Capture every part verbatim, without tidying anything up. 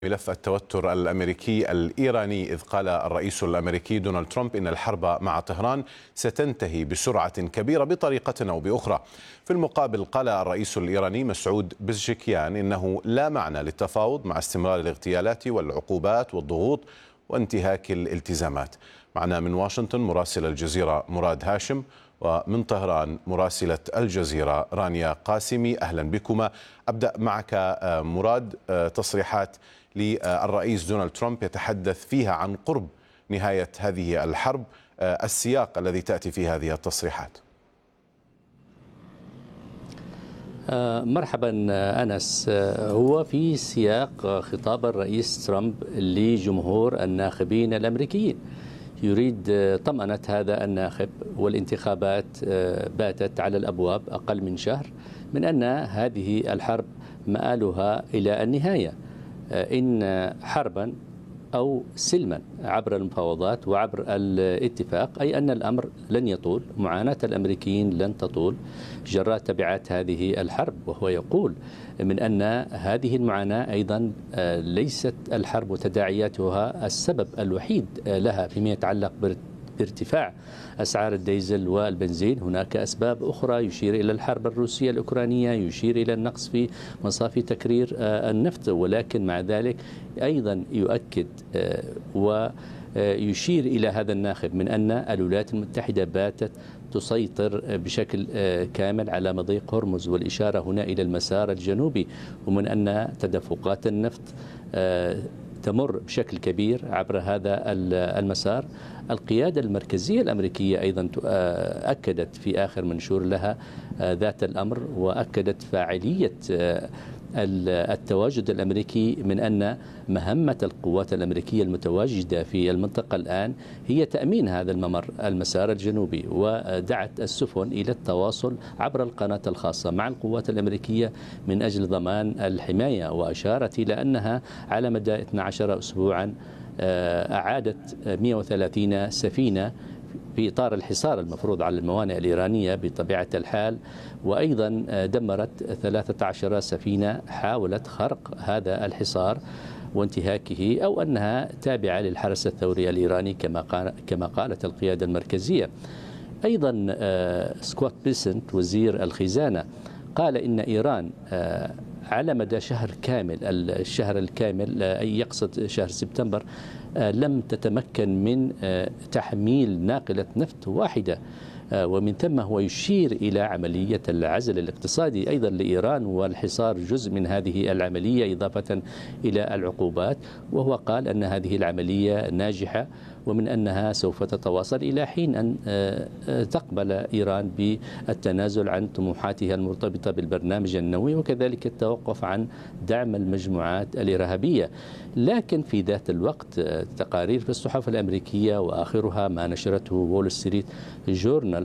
ملف التوتر الأمريكي الإيراني، إذ قال الرئيس الأمريكي دونالد ترامب إن الحرب مع طهران ستنتهي بسرعة كبيرة بطريقة أو بأخرى. في المقابل قال الرئيس الإيراني مسعود بزشكيان إنه لا معنى للتفاوض مع استمرار الاغتيالات والعقوبات والضغوط وانتهاك الالتزامات. معنا من واشنطن مراسل الجزيرة مراد هاشم، ومن طهران مراسلة الجزيرة رانيا قاسمي. أهلا بكما. أبدأ معك مراد. تصريحات للرئيس دونالد ترامب يتحدث فيها عن قرب نهاية هذه الحرب، السياق الذي تأتي فيه هذه التصريحات. مرحبا أنس. هو في سياق خطاب الرئيس ترامب لجمهور الناخبين الأمريكيين، يريد طمأنة هذا الناخب، والانتخابات باتت على الأبواب أقل من شهر، من أن هذه الحرب مآلها إلى النهاية، إن حربا أو سلما عبر المفاوضات وعبر الاتفاق، أي أن الأمر لن يطول، معاناة الأمريكيين لن تطول جراء تبعات هذه الحرب. وهو يقول من أن هذه المعاناة أيضا ليست الحرب وتداعياتها السبب الوحيد لها فيما يتعلق بارتفاع أسعار الديزل والبنزين. هناك أسباب أخرى، يشير إلى الحرب الروسية الأوكرانية، يشير إلى النقص في مصافي تكرير النفط، ولكن مع ذلك أيضا يؤكد ويشير إلى هذا الناخب من أن الولايات المتحدة باتت تسيطر بشكل كامل على مضيق هرمز، والإشارة هنا إلى المسار الجنوبي، ومن أن تدفقات النفط تمر بشكل كبير عبر هذا المسار. القيادة المركزية الأمريكية أيضا أكدت في آخر منشور لها ذات الأمر، وأكدت فاعلية التواجد الأمريكي، من أن مهمة القوات الأمريكية المتواجدة في المنطقة الآن هي تأمين هذا الممر المسار الجنوبي، ودعت السفن إلى التواصل عبر القناة الخاصة مع القوات الأمريكية من أجل ضمان الحماية. وأشارت إلى أنها على مدى اثني عشر أسبوعا أعادت مئة وثلاثين سفينة في إطار الحصار المفروض على الموانئ الإيرانية بطبيعة الحال، وأيضا دمرت ثلاثة عشر سفينة حاولت خرق هذا الحصار وانتهاكه، أو أنها تابعة للحرس الثوري الإيراني كما كما قالت القيادة المركزية. أيضا سكوت بيسنت وزير الخزانة قال إن إيران على مدى شهر كامل، الشهر الكامل أي يقصد شهر سبتمبر، لم تتمكن من تحميل ناقلة نفط واحدة، ومن ثم هو يشير إلى عملية العزل الاقتصادي أيضا لإيران، والحصار جزء من هذه العملية إضافة إلى العقوبات. وهو قال أن هذه العملية ناجحة، ومن أنها سوف تتواصل إلى حين أن تقبل إيران بالتنازل عن طموحاتها المرتبطة بالبرنامج النووي، وكذلك التوقف عن دعم المجموعات الإرهابية. لكن في ذات الوقت تقارير في الصحف الأمريكية، وآخرها ما نشرته وول ستريت جورنال،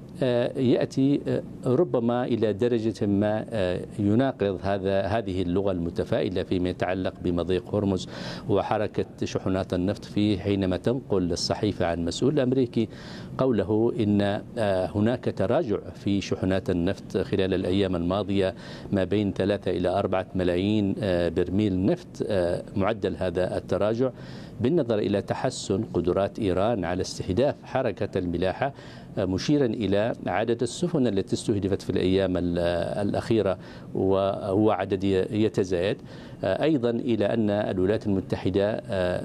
يأتي ربما إلى درجة ما يناقض هذا هذه اللغة المتفائلة فيما يتعلق بمضيق هرمز وحركة شحنات النفط فيه، حينما تنقل الصحيفة عن مسؤول أمريكي قوله إن هناك تراجع في شحنات النفط خلال الأيام الماضية ما بين ثلاثة إلى أربعة ملايين برميل نفط. معدل هذا التراجع بالنظر إلى تحسن قدرات إيران على استهداف حركة الملاحة، مشيرا إلى عدد السفن التي استهدفت في الأيام الأخيرة وهو عدد يتزايد. أيضا إلى أن الولايات المتحدة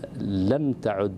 لم تعد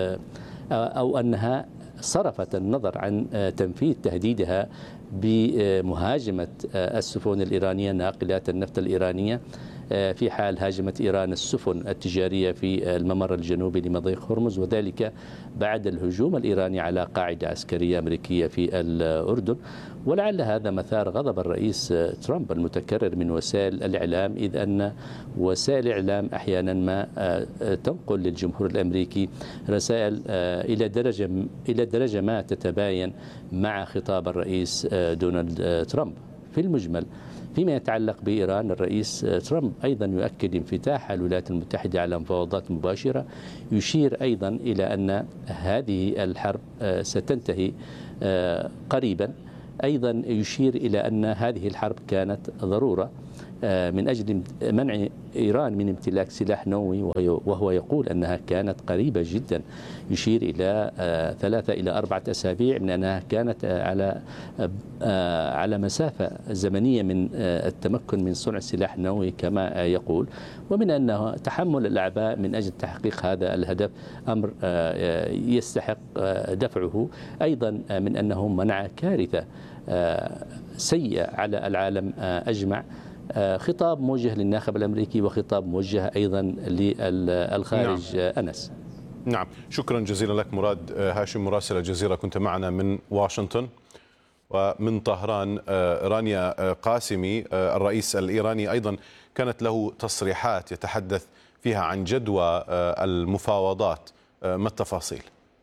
أو أنها صرفت النظر عن تنفيذ تهديدها بمهاجمة السفن الإيرانية ناقلات النفط الإيرانية في حال هاجمت إيران السفن التجارية في الممر الجنوبي لمضيق هرمز، وذلك بعد الهجوم الإيراني على قاعدة عسكرية أمريكية في الأردن. ولعل هذا مثار غضب الرئيس ترامب المتكرر من وسائل الإعلام، إذ أن وسائل الإعلام أحيانا ما تنقل للجمهور الأمريكي رسائل إلى درجة إلى درجة ما تتباين مع خطاب الرئيس دونالد ترامب. في المجمل فيما يتعلق بإيران، الرئيس ترامب أيضا يؤكد انفتاح الولايات المتحدة على مفاوضات مباشرة، يشير أيضا إلى أن هذه الحرب ستنتهي قريبا. أيضا يشير إلى أن هذه الحرب كانت ضرورة من أجل منع إيران من امتلاك سلاح نووي، وهو يقول أنها كانت قريبة جدا، يشير إلى ثلاثة إلى أربعة أسابيع من أنها كانت على على مسافة زمنية من التمكن من صنع سلاح نووي كما يقول، ومن أنه تحمل الأعباء من أجل تحقيق هذا الهدف أمر يستحق دفعه، أيضا من أنه منع كارثة سيئة على العالم أجمع. خطاب موجه للناخب الأمريكي وخطاب موجه أيضا للخارج. نعم. أنس. نعم، شكرا جزيلا لك مراد هاشم مراسل الجزيرة، كنت معنا من واشنطن. ومن طهران رانيا قاسمي، الرئيس الإيراني أيضا كانت له تصريحات يتحدث فيها عن جدوى المفاوضات، ما التفاصيل؟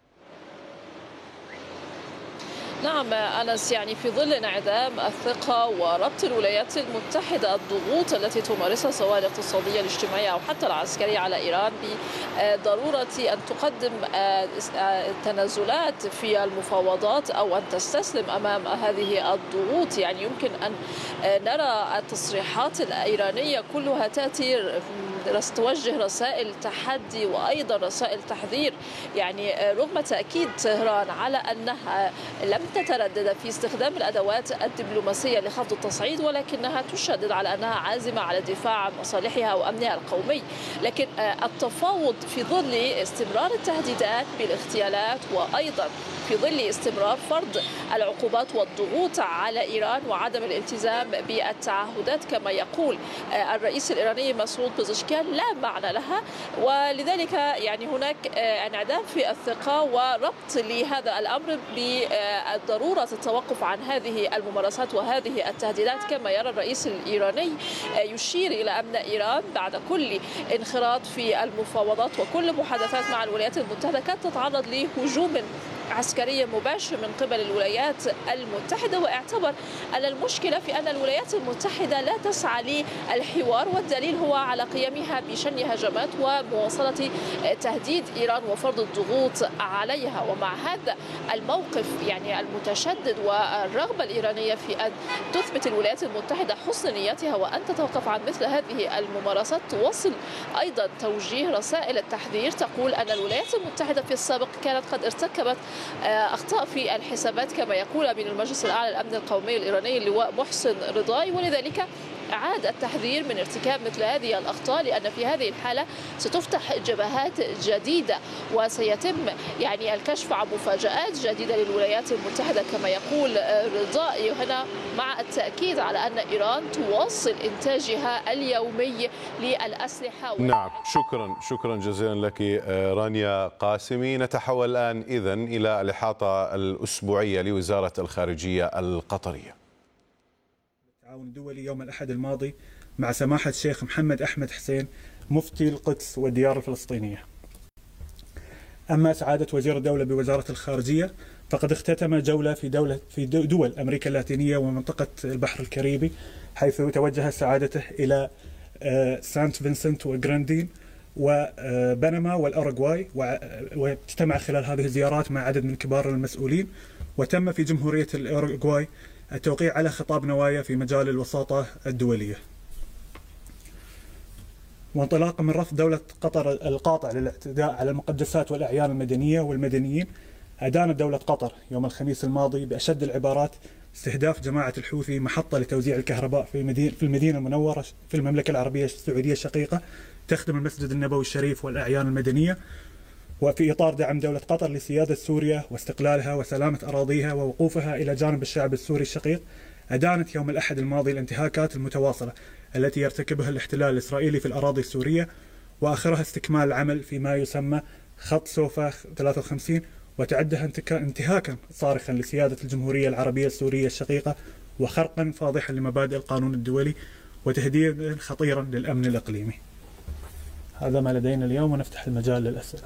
نعم أنس، يعني في ظل انعدام الثقة وربط الولايات المتحدة الضغوط التي تمارسها سواء الاقتصادية الاجتماعية أو حتى العسكرية على إيران بضرورة أن تقدم تنازلات في المفاوضات أو أن تستسلم أمام هذه الضغوط، يعني يمكن أن نرى التصريحات الإيرانية كلها تأتي توجه رسائل تحدي وأيضا رسائل تحذير، يعني رغم تأكيد طهران على أنها لم تتردد في استخدام الأدوات الدبلوماسية لخفض التصعيد، ولكنها تشدد على أنها عازمة على الدفاع عن مصالحها وأمنها القومي. لكن التفاوض في ظل استمرار التهديدات بالاغتيالات وأيضا في ظل استمرار فرض العقوبات والضغوط على إيران وعدم الالتزام بالتعهدات كما يقول الرئيس الإيراني مسعود بزشكيان لا معنى لها، ولذلك يعني هناك انعدام في الثقة وربط لهذا الأمر بضرورة التوقف عن هذه الممارسات وهذه التهديدات كما يرى الرئيس الإيراني، يشير إلى أن إيران بعد كل انخراط في المفاوضات وكل محادثات مع الولايات المتحدة كانت تتعرض لهجوم عسكرية مباشر من قبل الولايات المتحدة، واعتبر أن المشكلة في أن الولايات المتحدة لا تسعى للحوار، والدليل هو على قيامها بشن هجمات ومواصلة تهديد إيران وفرض الضغوط عليها. ومع هذا الموقف يعني المتشدد والرغبة الإيرانية في أن تثبت الولايات المتحدة حسن نيتها وأن تتوقف عن مثل هذه الممارسات، توصل أيضا توجيه رسائل التحذير تقول أن الولايات المتحدة في السابق كانت قد ارتكبت أخطاء في الحسابات كما يقول أمين المجلس الأعلى للأمن القومي الإيراني اللواء محسن رضاي، ولذلك أعاد التحذير من ارتكاب مثل هذه الأخطاء، لأن في هذه الحالة ستفتح جبهات جديدة وسيتم يعني الكشف عن مفاجآت جديدة للولايات المتحدة كما يقول رضاي هنا، مع التأكيد على أن إيران تواصل إنتاجها اليومي للأسلحة. نعم، شكرا شكرا جزيلا لك رانيا قاسمي. نتحول الآن إذن إلى الإحاطة الأسبوعية لوزارة الخارجية القطرية. التعاون الدولي يوم الأحد الماضي مع سماحة الشيخ محمد أحمد حسين مفتي القدس والديار الفلسطينية. أما سعادة وزير الدولة بوزارة الخارجية فقد اختتم جولة في دولة في دول أمريكا اللاتينية ومنطقة البحر الكاريبي، حيث توجه سعادته إلى سانت فينسنت وغراندين وبنما والأوروغواي، واجتمع خلال هذه الزيارات مع عدد من كبار المسؤولين. وتم في جمهورية الأوروغواي التوقيع على خطاب نوايا في مجال الوساطة الدولية. وانطلاقا من رفض دولة قطر القاطع للاعتداء على المقدسات والأعيان المدنية والمدنيين، أدانت دولة قطر يوم الخميس الماضي بأشد العبارات استهداف جماعة الحوثي محطة لتوزيع الكهرباء في مدينة في المدينة المنورة في المملكة العربية السعودية الشقيقة، تخدم المسجد النبوي الشريف والأعيان المدنية، وفي إطار دعم دولة قطر لسيادة سوريا واستقلالها وسلامة أراضيها ووقوفها إلى جانب الشعب السوري الشقيق. أدانت يوم الأحد الماضي الانتهاكات المتواصلة التي يرتكبها الاحتلال الإسرائيلي في الأراضي السورية، وآخرها استكمال العمل فيما يسمى خط سوفا ثلاثة وخمسين، وتعدها انتهاكا صارخا لسيادة الجمهورية العربية السورية الشقيقة، وخرقا فاضحا لمبادئ القانون الدولي، وتهديدا خطيرا للأمن الإقليمي. هذا ما لدينا اليوم، ونفتح المجال للأسئلة.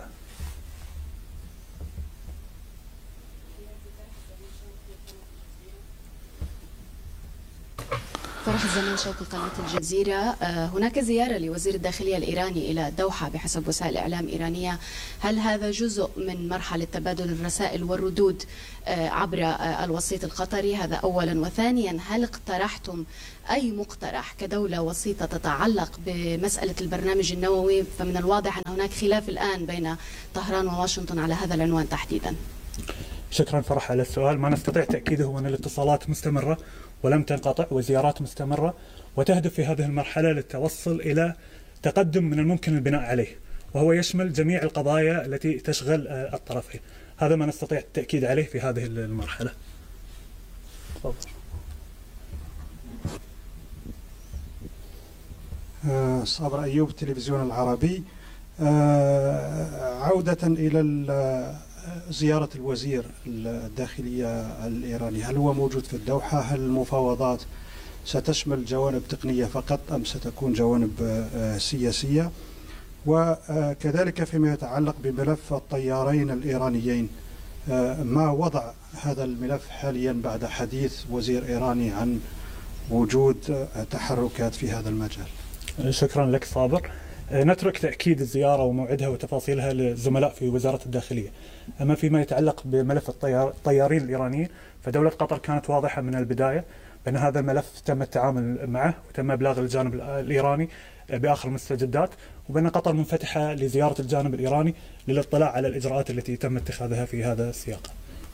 طرح زميل شوقي قناة الجزيرة، هناك زيارة لوزير الداخلية الإيراني إلى الدوحة بحسب وسائل إعلام إيرانية، هل هذا جزء من مرحلة تبادل الرسائل والردود عبر الوسيط القطري؟ هذا أولا. وثانيا، هل اقترحتم أي مقترح كدولة وسيطة تتعلق بمسألة البرنامج النووي؟ فمن الواضح أن هناك خلاف الآن بين طهران وواشنطن على هذا العنوان تحديدا. شكرا فرح على السؤال. ما نستطيع تأكيده هو أن الاتصالات مستمرة ولم تنقطع، وزيارات مستمرة، وتهدف في هذه المرحلة للتوصل إلى تقدم من الممكن البناء عليه، وهو يشمل جميع القضايا التي تشغل الطرفين. هذا ما نستطيع التأكيد عليه في هذه المرحلة. تفضل. صابر أيوب، التلفزيون العربي. عودة إلى زيارة الوزير الداخلية الإيراني، هل هو موجود في الدوحة؟ هل المفاوضات ستشمل جوانب تقنية فقط أم ستكون جوانب سياسية؟ وكذلك فيما يتعلق بملف الطيارين الإيرانيين، ما وضع هذا الملف حاليا بعد حديث وزير إيراني عن وجود تحركات في هذا المجال؟ شكرا لك صابر. نترك تأكيد الزيارة وموعدها وتفاصيلها للزملاء في وزارة الداخلية. أما فيما يتعلق بملف الطيارين الإيرانيين، فدولة قطر كانت واضحة من البداية بأن هذا الملف تم التعامل معه وتم إبلاغ الجانب الإيراني بآخر المستجدات، وبأن قطر منفتحة لزيارة الجانب الإيراني للاطلاع على الإجراءات التي تم اتخاذها في هذا السياق.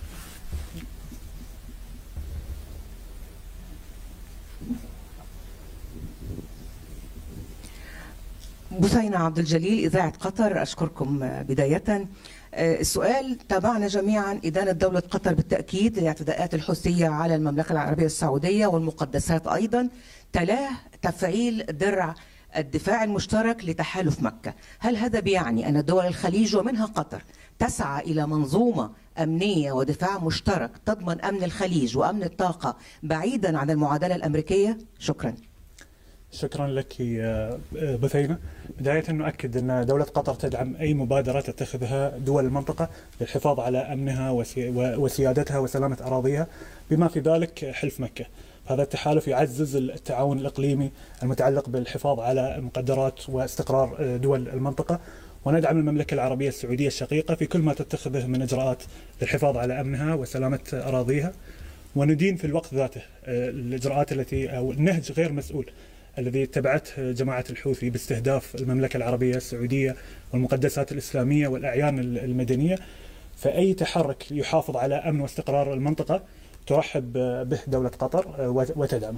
بثينة عبد الجليل، إذاعة قطر، أشكركم بداية. السؤال: تابعنا جميعا إدانة دولة قطر بالتأكيد للاعتداءات الحوثية على المملكة العربية السعودية والمقدسات أيضا، تلاه تفعيل درع الدفاع المشترك لتحالف مكة. هل هذا بيعني أن دول الخليج ومنها قطر تسعى إلى منظومة أمنية ودفاع مشترك تضمن أمن الخليج وأمن الطاقة بعيدا عن المعادلة الأمريكية؟ شكرا. شكرا لك بثينة. بداية نؤكد أن دولة قطر تدعم أي مبادرة تتخذها دول المنطقة للحفاظ على أمنها وسيادتها وسلامة أراضيها، بما في ذلك حلف مكة. هذا التحالف يعزز التعاون الإقليمي المتعلق بالحفاظ على مقدرات واستقرار دول المنطقة، وندعم المملكة العربية السعودية الشقيقة في كل ما تتخذه من إجراءات للحفاظ على أمنها وسلامة أراضيها، وندين في الوقت ذاته الإجراءات التي أو النهج غير مسؤول الذي اتبعته جماعة الحوثي باستهداف المملكة العربية السعودية والمقدسات الإسلامية والأعيان المدنية. فأي تحرك يحافظ على أمن واستقرار المنطقة ترحب به دولة قطر وتدعمه.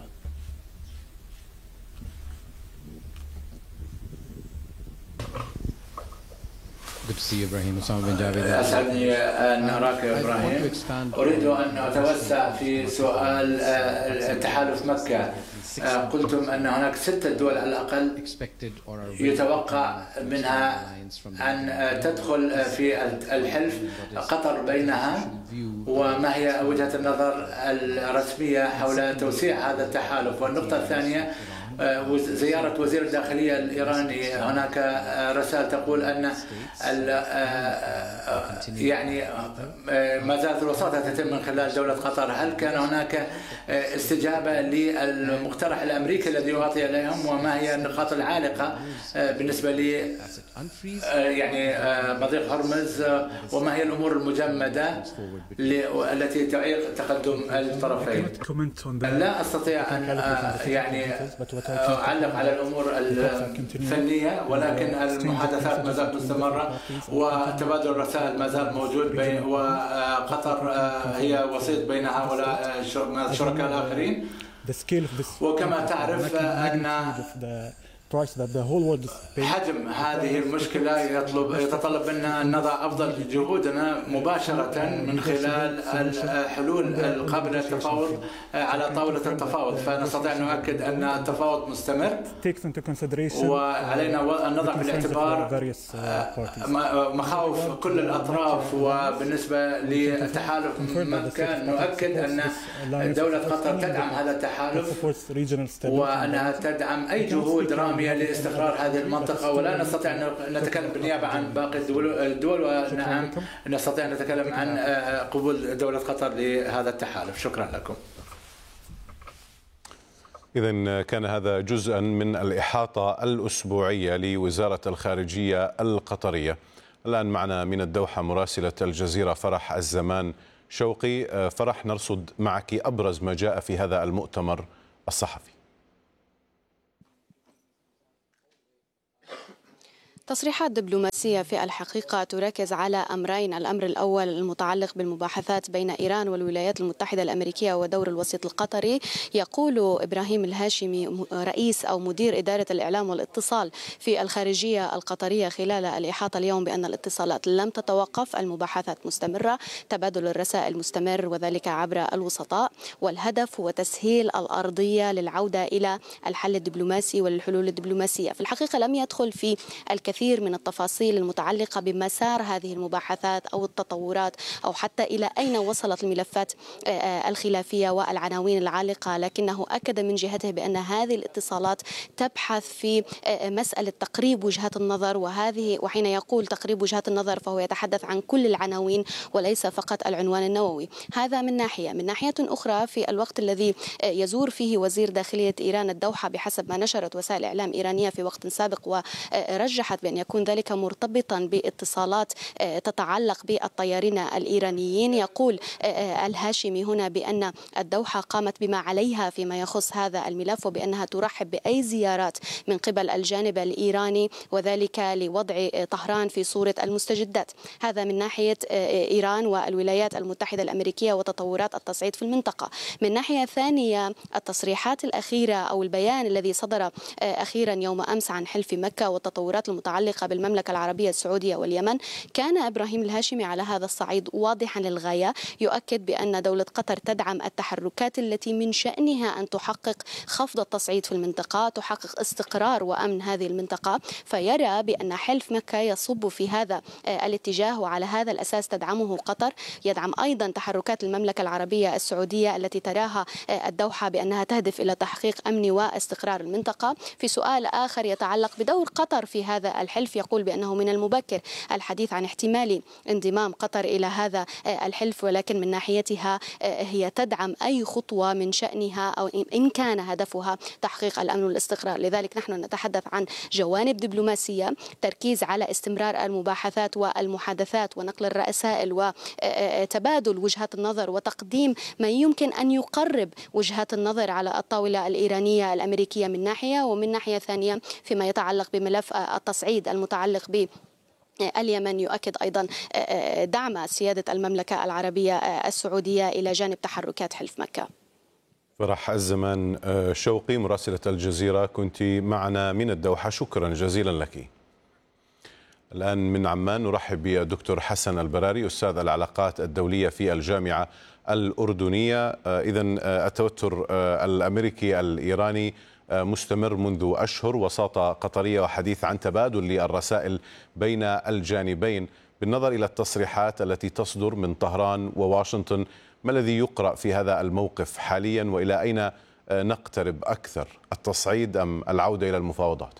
أسعدني أن أراك يا إبراهيم. أريد أن أتوسع في سؤال تحالف مكة. قلتم أن هناك ستة دول على الأقل يتوقع منها أن تدخل في الحلف، قطر بينها، وما هي وجهة النظر الرسمية حول توسيع هذا التحالف؟ والنقطة الثانية، زيارة وزير الداخلية الإيراني، هناك رسائل تقول أن يعني ما زالت الوساطة تتم من خلال دولة قطر. هل كان هناك استجابة للمقترح الأمريكي الذي يعطي عليهم؟ وما هي النقاط العالقة بالنسبة لي يعني مضيق هرمز؟ وما هي الأمور المجمدة التي تعيق تقدم الطرفين؟ لا أستطيع أن يعني أعلق على الأمور الفنية، ولكن المحادثات ما زالت مستمرة وتبادل الرسائل ما زال موجود، وقطر هي وسيط بين هؤلاء الشركاء الآخرين. وكما تعرف أن حجم هذه المشكلة يطلب يتطلب منا أن نضع أفضل جهودنا مباشرة من خلال الحلول القابلة للتفاوض على طاولة التفاوض. فنستطيع أن نؤكد أن التفاوض مستمر، وعلينا أن نضع بالاعتبار مخاوف كل الأطراف. وبالنسبة لتحالف مكة نؤكد أن دولة قطر تدعم هذا التحالف وأنها تدعم أي جهود رامية لاستقرار هذه المنطقة، ولا نستطيع أن نتكلم بالنيابة عن باقي الدول، ونعم نستطيع أن نتكلم عن قبول دولة قطر لهذا التحالف. شكرا لكم. إذن كان هذا جزءا من الإحاطة الأسبوعية لوزارة الخارجية القطرية. الآن معنا من الدوحة مراسلة الجزيرة فرح الزمان شوقي. فرح، نرصد معك أبرز ما جاء في هذا المؤتمر الصحفي. تصريحات دبلوماسية في الحقيقة تركز على أمرين. الأمر الأول المتعلق بالمباحثات بين إيران والولايات المتحدة الأمريكية ودور الوسيط القطري. يقول إبراهيم الهاشمي رئيس أو مدير إدارة الإعلام والاتصال في الخارجية القطرية خلال الإحاطة اليوم بأن الاتصالات لم تتوقف، المباحثات مستمرة، تبادل الرسائل مستمر وذلك عبر الوسطاء، والهدف هو تسهيل الأرضية للعودة إلى الحل الدبلوماسي والحلول الدبلوماسية. في الحقيقة لم يدخل في الكثير كثير من التفاصيل المتعلقة بمسار هذه المباحثات أو التطورات أو حتى إلى أين وصلت الملفات الخلافية والعناوين العالقة، لكنه أكد من جهته بأن هذه الاتصالات تبحث في مسألة تقريب وجهات النظر، وهذه وحين يقول تقريب وجهات النظر فهو يتحدث عن كل العناوين وليس فقط العنوان النووي. هذا من ناحية. من ناحية أخرى، في الوقت الذي يزور فيه وزير داخلية إيران الدوحة بحسب ما نشرت وسائل إعلام إيرانية في وقت سابق ورجحت بأن يكون ذلك مرتبطا باتصالات تتعلق بالطيارين الإيرانيين، يقول الهاشمي هنا بأن الدوحة قامت بما عليها فيما يخص هذا الملف، وبأنها ترحب بأي زيارات من قبل الجانب الإيراني، وذلك لوضع طهران في صورة المستجدات. هذا من ناحية إيران والولايات المتحدة الأمريكية وتطورات التصعيد في المنطقة. من ناحية ثانية، التصريحات الأخيرة أو البيان الذي صدر أخيرا يوم أمس عن حلف مكة والتطورات المتعلقة بالمملكة العربية السعودية واليمن، كان إبراهيم الهاشمي على هذا الصعيد واضحا للغاية، يؤكد بأن دولة قطر تدعم التحركات التي من شأنها أن تحقق خفض التصعيد في المنطقة، تحقق استقرار وأمن هذه المنطقة، فيرى بأن حلف مكة يصب في هذا الاتجاه، وعلى هذا الأساس تدعمه قطر. يدعم أيضا تحركات المملكة العربية السعودية التي تراها الدوحة بأنها تهدف إلى تحقيق أمن واستقرار المنطقة. في سؤال آخر يتعلق بدور قطر في هذا الحلف، يقول بأنه من المبكر الحديث عن احتمال انضمام قطر إلى هذا الحلف، ولكن من ناحيتها هي تدعم أي خطوة من شأنها أو إن كان هدفها تحقيق الأمن والاستقرار. لذلك نحن نتحدث عن جوانب دبلوماسية، تركيز على استمرار المباحثات والمحادثات ونقل الرسائل وتبادل وجهات النظر وتقديم ما يمكن أن يقرب وجهات النظر على الطاولة الإيرانية الأمريكية من ناحية، ومن ناحية ثانية فيما يتعلق بملف التصعيد المتعلق ب اليمن يؤكد أيضا دعم سيادة المملكة العربية السعودية إلى جانب تحركات حلف مكة. فرح الزمان شوقي مراسلة الجزيرة، كنت معنا من الدوحة، شكرا جزيلا لك. الآن من عمان نرحب بدكتور حسن البراري أستاذ العلاقات الدولية في الجامعة الأردنية. إذن التوتر الأمريكي الإيراني مستمر منذ أشهر، وساطة قطرية وحديث عن تبادل للرسائل بين الجانبين. بالنظر إلى التصريحات التي تصدر من طهران وواشنطن، ما الذي يقرأ في هذا الموقف حاليا، وإلى أين نقترب أكثر، التصعيد أم العودة إلى المفاوضات؟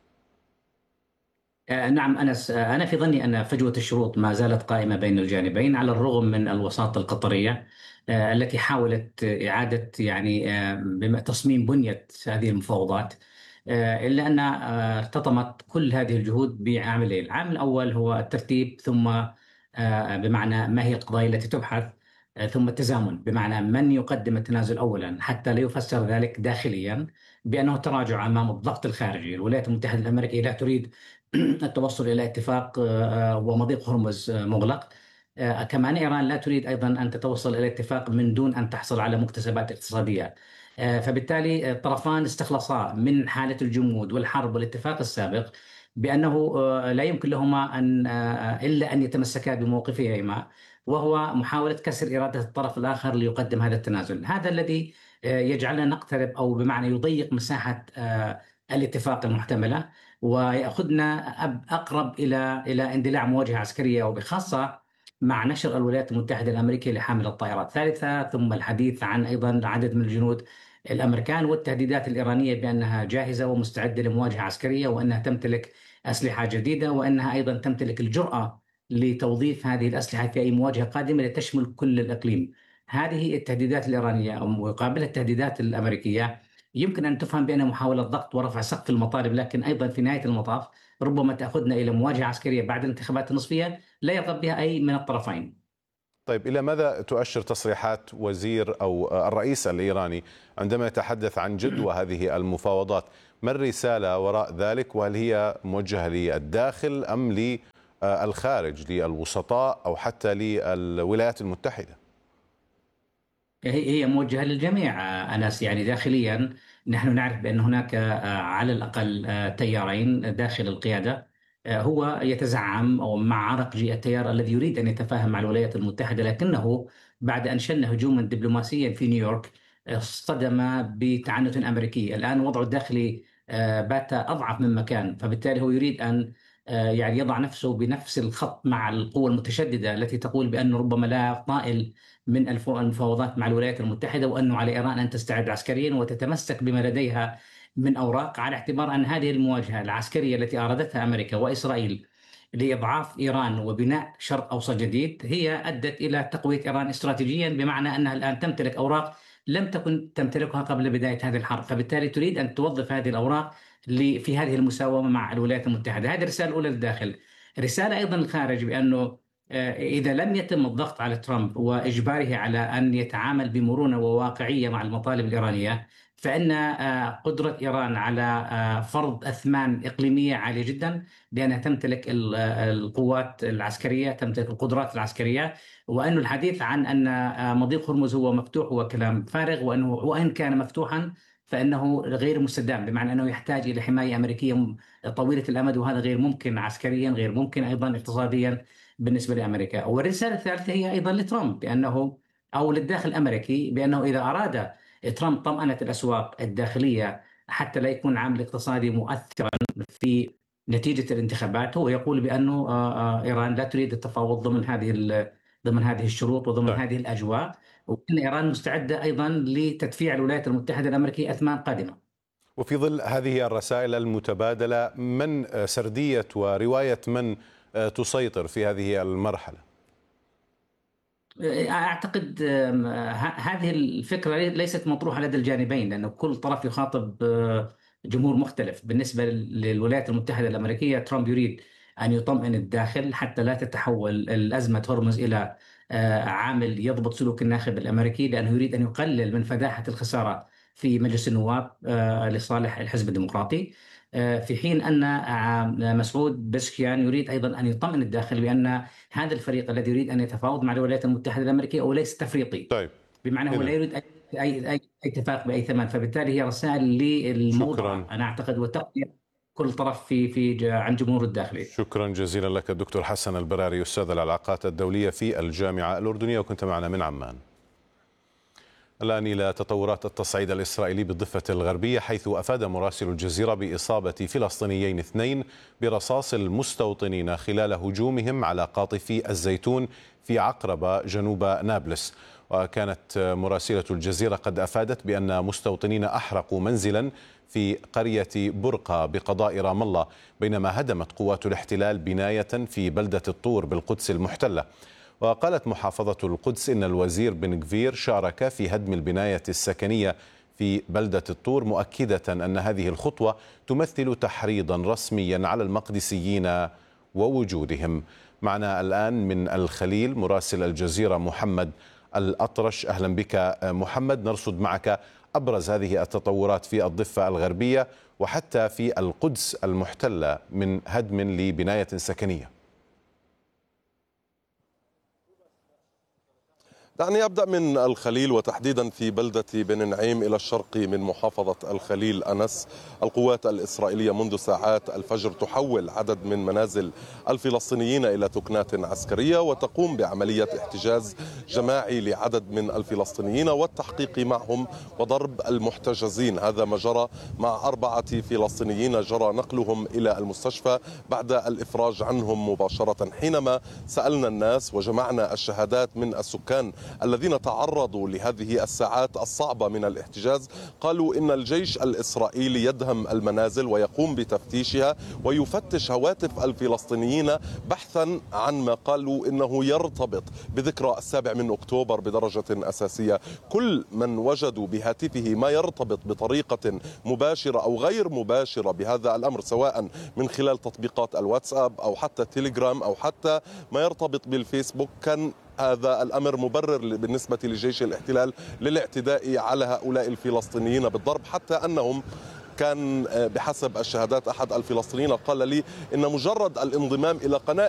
نعم أنس، أنا في ظني أن فجوة الشروط ما زالت قائمة بين الجانبين على الرغم من الوساطة القطرية التي حاولت إعادة يعني تصميم بنية هذه المفاوضات، إلا أن ارتطمت كل هذه الجهود بعاملين. العامل الأول هو الترتيب، ثم بمعنى ما هي القضايا التي تبحث، ثم التزامن بمعنى من يقدم التنازل أولا، حتى لا يفسر ذلك داخليا بأنه تراجع أمام الضغط الخارجي. الولايات المتحدة الأمريكية لا تريد التوصل إلى اتفاق ومضيق هرمز مغلق، كمان إيران لا تريد أيضا أن تتوصل إلى اتفاق من دون أن تحصل على مكتسبات اقتصادية. فبالتالي الطرفان استخلصا من حالة الجمود والحرب والاتفاق السابق بأنه لا يمكن لهما أن إلا أن يتمسكا بموقفهما، وهو محاولة كسر إرادة الطرف الآخر ليقدم هذا التنازل. هذا الذي يجعلنا نقترب أو بمعنى يضيق مساحة الاتفاق المحتملة ويأخذنا أقرب إلى إلى اندلاع مواجهة عسكرية، وبخاصة مع نشر الولايات المتحدة الأمريكية لحامل الطائرات. ثالثا، ثم الحديث عن أيضا عدد من الجنود الأمريكان والتهديدات الإيرانية بأنها جاهزة ومستعدة لمواجهة عسكرية، وأنها تمتلك أسلحة جديدة، وأنها أيضا تمتلك الجرأة لتوظيف هذه الأسلحة في أي مواجهة قادمة لتشمل كل الإقليم. هذه التهديدات الإيرانية مقابل التهديدات الأمريكية يمكن أن تفهم بأنها محاولة ضغط ورفع سقف المطالب، لكن أيضا في نهاية المطاف ربما تأخذنا إلى مواجهة عسكرية بعد الانتخابات النصفية لا يرغب بها أي من الطرفين. طيب، إلى ماذا تؤشر تصريحات وزير أو الرئيس الإيراني عندما يتحدث عن جدوى هذه المفاوضات؟ ما الرسالة وراء ذلك؟ وهل هي موجهة للداخل أم للخارج، للوسطاء أو حتى للولايات المتحدة؟ هي موجهة للجميع أنس. يعني داخليا نحن نعرف بأن هناك على الأقل تيارين داخل القيادة. هو يتزعم أو مع عرقجي التيار الذي يريد أن يتفاهم مع الولايات المتحدة، لكنه بعد أن شن هجوما دبلوماسيا في نيويورك اصطدم بتعنت أمريكي. الآن وضعه الداخلي بات أضعف مما كان، فبالتالي هو يريد أن يعني يضع نفسه بنفس الخط مع القوى المتشددة التي تقول بأنه ربما لا طائل من المفاوضات مع الولايات المتحدة، وأنه على إيران أن تستعد عسكريا وتتمسك بما لديها من أوراق، على اعتبار أن هذه المواجهة العسكرية التي أرادتها أمريكا وإسرائيل لإضعاف إيران وبناء شرق أوسط جديد هي أدت إلى تقوية إيران استراتيجيا، بمعنى أنها الآن تمتلك أوراق لم تكن تمتلكها قبل بداية هذه الحرب، فبالتالي تريد أن توظف هذه الأوراق في هذه المساومة مع الولايات المتحدة. هذه الرسالة الأولى للداخل. رسالة أيضا للخارج بأنه إذا لم يتم الضغط على ترامب وإجباره على أن يتعامل بمرونة وواقعية مع المطالب الإيرانية، فإن قدرة إيران على فرض أثمان إقليمية عالية جدا، لأنها تمتلك القوات العسكرية، تمتلك القدرات العسكرية، وأن الحديث عن أن مضيق هرمز هو مفتوح هو كلام فارغ، وأنه وإن كان مفتوحا فإنه غير مستدام، بمعنى أنه يحتاج إلى حماية أمريكية طويلة الأمد، وهذا غير ممكن عسكريا، غير ممكن أيضا اقتصاديا بالنسبة لأمريكا. والرسالة الثالثة هي أيضا لترامب بأنه أو للداخل الأمريكي بأنه إذا أراد ترامب طمأنة الأسواق الداخلية حتى لا يكون العامل الاقتصادي مؤثرا في نتيجة الانتخابات، هو يقول بأنه إيران لا تريد التفاوض ضمن هذه ضمن هذه الشروط وضمن طيب. هذه الأجواء، وأن إيران مستعدة أيضا لتدفيع الولايات المتحدة الأمريكية أثمان قادمة. وفي ظل هذه الرسائل المتبادلة، من سردية ورواية من تسيطر في هذه المرحلة؟ أعتقد هذه الفكرة ليست مطروحة لدى الجانبين، لأن كل طرف يخاطب جمهور مختلف. بالنسبة للولايات المتحدة الأمريكية، ترامب يريد أن يطمئن الداخل حتى لا تتحول الأزمة هرمز إلى عامل يضبط سلوك الناخب الأمريكي، لأنه يريد أن يقلل من فداحة الخسارة في مجلس النواب لصالح الحزب الديمقراطي، في حين أن مسعود بسكيان يريد أيضا أن يطمئن الداخل بأن هذا الفريق الذي يريد أن يتفاوض مع الولايات المتحدة الأمريكية هو ليس تفريطي. طيب. بمعنى هو لا يريد أي أي أي اتفاق بأي ثمن، فبالتالي هي رسائل للموضوع أنا أعتقد وتقوية كل طرف في في عن جمهور الداخلي. شكرا جزيلا لك الدكتور حسن البراري، أستاذ العلاقات الدولية في الجامعة الأردنية، وكنت معنا من عمان. الآن إلى تطورات التصعيد الإسرائيلي بالضفة الغربية، حيث أفاد مراسل الجزيرة بإصابة فلسطينيين اثنين برصاص المستوطنين خلال هجومهم على قاطفي الزيتون في عقربة جنوب نابلس. وكانت مراسلة الجزيرة قد أفادت بأن مستوطنين أحرقوا منزلا في قرية برقة بقضاء رام الله، بينما هدمت قوات الاحتلال بناية في بلدة الطور بالقدس المحتلة. وقالت محافظة القدس إن الوزير بن غفير شارك في هدم البناية السكنية في بلدة الطور، مؤكدة أن هذه الخطوة تمثل تحريضا رسميا على المقدسيين ووجودهم. معنا الآن من الخليل مراسل الجزيرة محمد الأطرش. أهلا بك محمد، نرصد معك أبرز هذه التطورات في الضفة الغربية وحتى في القدس المحتلة من هدم لبناية سكنية. دعني أبدأ من الخليل وتحديدا في بلدة بن نعيم إلى الشرق من محافظة الخليل. أنس، القوات الإسرائيلية منذ ساعات الفجر تحول عدد من منازل الفلسطينيين إلى ثكنات عسكرية، وتقوم بعملية احتجاز جماعي لعدد من الفلسطينيين والتحقيق معهم وضرب المحتجزين. هذا ما جرى مع أربعة فلسطينيين جرى نقلهم إلى المستشفى بعد الإفراج عنهم مباشرة. حينما سألنا الناس وجمعنا الشهادات من السكان الذين تعرضوا لهذه الساعات الصعبة من الاحتجاز قالوا إن الجيش الإسرائيلي يدهم المنازل ويقوم بتفتيشها ويفتش هواتف الفلسطينيين بحثا عن ما قالوا إنه يرتبط بذكرى السابع من أكتوبر بدرجة أساسية. كل من وجدوا بهاتفه ما يرتبط بطريقة مباشرة أو غير مباشرة بهذا الأمر، سواء من خلال تطبيقات الواتساب أو حتى تيليجرام أو حتى ما يرتبط بالفيسبوك، كان هذا الأمر مبرر بالنسبة لجيش الاحتلال للاعتداء على هؤلاء الفلسطينيين بالضرب، حتى أنهم كان بحسب الشهادات أحد الفلسطينيين قال لي إن مجرد الانضمام إلى قناة